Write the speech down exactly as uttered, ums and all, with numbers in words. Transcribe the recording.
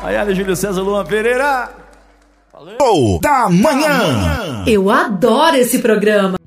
Ayara, Júlio César, Luan Pereira. Valeu. Da manhã. Eu adoro esse programa.